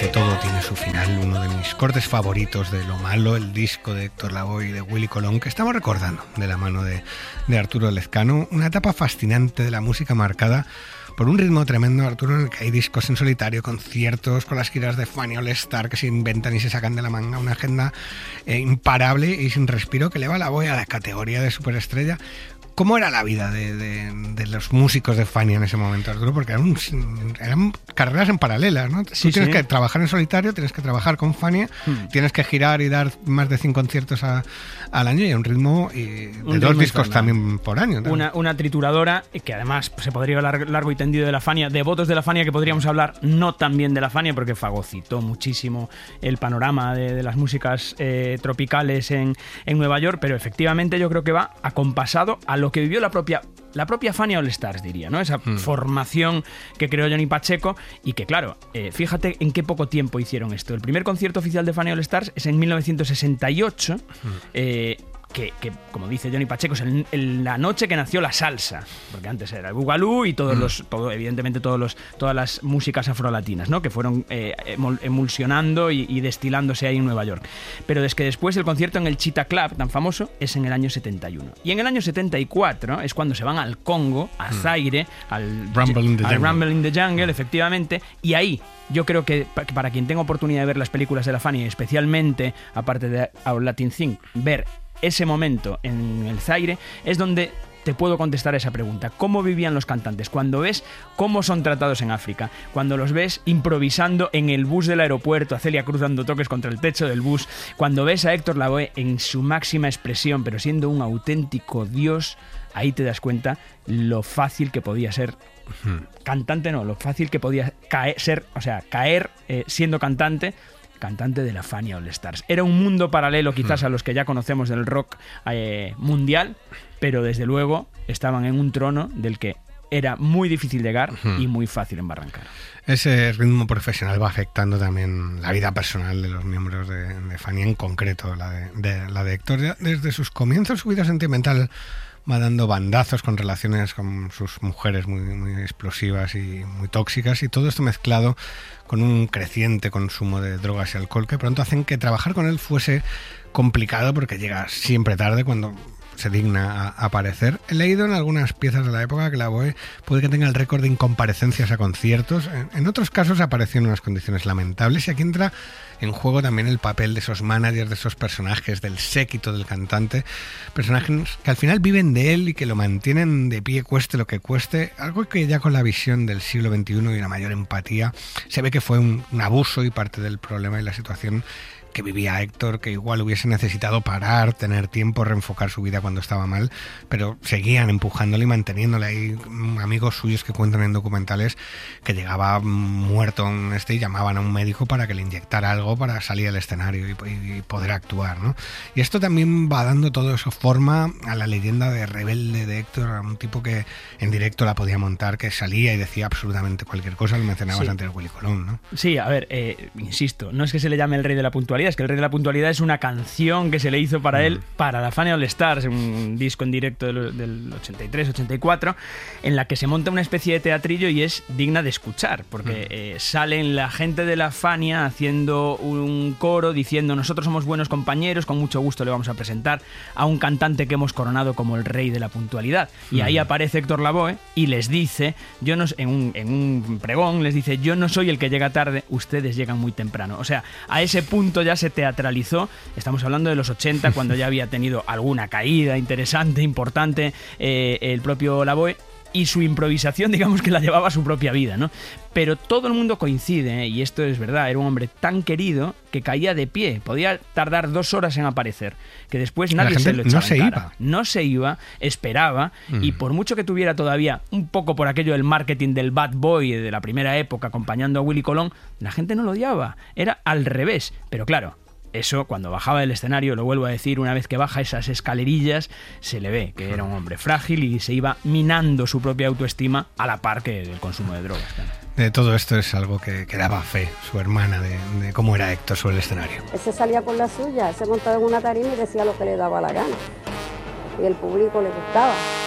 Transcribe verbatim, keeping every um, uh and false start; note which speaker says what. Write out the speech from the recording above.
Speaker 1: que todo tiene su final, uno de mis cortes favoritos de Lo Malo, el disco de Héctor Lavoe y de Willy Colón, que estamos recordando de la mano de, de Arturo Lezcano, una etapa fascinante de la música marcada por un ritmo tremendo, Arturo, en el que hay discos en solitario, conciertos con las giras de Fania All Star que se inventan y se sacan de la manga, una agenda eh, imparable y sin respiro que eleva a Lavoe a la categoría de superestrella. ¿Cómo era la vida de, de, de los músicos de Fania en ese momento, Arturo? Porque eran, eran carreras en paralelas, ¿no?
Speaker 2: Sí,
Speaker 1: Tú tienes
Speaker 2: sí.
Speaker 1: que trabajar en solitario, tienes que trabajar con Fania, hmm. tienes que girar y dar más de cien conciertos a, al año y a un ritmo y de
Speaker 2: un
Speaker 1: dos
Speaker 2: ritmo
Speaker 1: discos
Speaker 2: infernal.
Speaker 1: También por año. También.
Speaker 2: Una, una trituradora que además se podría hablar largo y tendido de la Fania, devotos de la Fania que podríamos hablar no tan bien de la Fania porque fagocitó muchísimo el panorama de, de las músicas eh, tropicales en, en Nueva York, pero efectivamente yo creo que va acompasado a lo que vivió la propia La propia Fania All Stars, diría, ¿no? Esa mm. formación que creó Johnny Pacheco y que, claro, eh, fíjate en qué poco tiempo hicieron esto. El primer concierto oficial de Fania All Stars es en mil novecientos sesenta y ocho, mm. eh, que, que, como dice Johnny Pacheco, es el, el, la noche que nació la salsa, porque antes era el bugalú y todos mm. los, todo, evidentemente todos los, todas las músicas afrolatinas, ¿no? Que fueron eh, emulsionando y, y destilándose ahí en Nueva York. Pero es que después el concierto en el Cheetah Club, tan famoso, es en el año setenta y uno. Y en el año setenta y cuatro es cuando se van al Congo, a Zaire, al
Speaker 1: Rumble in the
Speaker 2: al
Speaker 1: Jungle.
Speaker 2: Rumble in the Jungle, efectivamente, y ahí yo creo que para quien tenga oportunidad de ver las películas de la Fania, especialmente, aparte de Our Latin Thing, ver ese momento en el Zaire, es donde te puedo contestar esa pregunta. ¿Cómo vivían los cantantes? Cuando ves cómo son tratados en África, cuando los ves improvisando en el bus del aeropuerto, a Celia Cruz dando toques contra el techo del bus, cuando ves a Héctor Lavoe en su máxima expresión, pero siendo un auténtico dios, ahí te das cuenta lo fácil que podía ser uh-huh. cantante, no, lo fácil que podía caer, ser, o sea, caer eh, siendo cantante, cantante de la Fania All Stars. Era un mundo paralelo quizás a los que ya conocemos del rock eh, mundial, pero desde luego estaban en un trono del que era muy difícil llegar uh-huh. y muy fácil embarrancar.
Speaker 1: Ese ritmo profesional va afectando también la vida personal de los miembros de, de Fania, en concreto la de, de, la de Héctor. Ya desde sus comienzos su vida sentimental va dando bandazos con relaciones con sus mujeres muy, muy explosivas y muy tóxicas, y todo esto mezclado con un creciente consumo de drogas y alcohol que pronto hacen que trabajar con él fuese complicado porque llega siempre tarde cuando se digna a aparecer. He leído en algunas piezas de la época que Lavoe puede que tenga el récord de incomparecencias a conciertos. En, en otros casos apareció en unas condiciones lamentables, y aquí entra en juego también el papel de esos managers, de esos personajes, del séquito del cantante, personajes que al final viven de él y que lo mantienen de pie cueste lo que cueste, algo que ya con la visión del siglo veintiuno y una mayor empatía se ve que fue un, un abuso y parte del problema y la situación que vivía Héctor, que igual hubiese necesitado parar, tener tiempo, reenfocar su vida cuando estaba mal, pero seguían empujándole y manteniéndole. Hay amigos suyos que cuentan en documentales que llegaba muerto en este y llamaban a un médico para que le inyectara algo para salir al escenario y, y poder actuar, ¿no? Y esto también va dando todo eso forma a la leyenda de rebelde de Héctor, a un tipo que en directo la podía montar, que salía y decía absolutamente cualquier cosa. Lo mencionabas sí. antes, Willy Colón, ¿no?
Speaker 2: Sí, a ver, eh, insisto, no es que se le llame el rey de la puntualidad, es que el rey de la puntualidad es una canción que se le hizo para mm. él, para la Fania All Stars, un disco en directo del, del ochenta y tres ochenta y cuatro, en la que se monta una especie de teatrillo y es digna de escuchar, porque mm. eh, salen la gente de la Fania haciendo un coro diciendo: nosotros somos buenos compañeros, con mucho gusto le vamos a presentar a un cantante que hemos coronado como el rey de la puntualidad. Y mm. ahí aparece Héctor Lavoe y les dice, yo no, en, un, en un pregón les dice: yo no soy el que llega tarde, ustedes llegan muy temprano. O sea, a ese punto ya se teatralizó. Estamos hablando de los ochenta, cuando ya había tenido alguna caída interesante, importante, eh, el propio Lavoe, y su improvisación, digamos que la llevaba a su propia vida, ¿no? Pero todo el mundo coincide, ¿eh? Y esto es verdad, era un hombre tan querido que caía de pie, podía tardar dos horas en aparecer, que después nadie se lo echaba
Speaker 1: no se
Speaker 2: en cara.
Speaker 1: iba.
Speaker 2: No se iba, esperaba, mm. y por mucho que tuviera todavía un poco por aquello del marketing del bad boy de la primera época acompañando a Willy Colón, la gente no lo odiaba, era al revés. Pero claro, eso, cuando bajaba del escenario, lo vuelvo a decir, una vez que baja esas escalerillas, se le ve que era un hombre frágil y se iba minando su propia autoestima a la par que del consumo de drogas. Claro.
Speaker 1: De todo esto es algo que, que daba fe su hermana de, de cómo era Héctor sobre el escenario.
Speaker 3: Ese salía por la suya, se montaba en una tarima y decía lo que le daba la gana. Y el público le gustaba.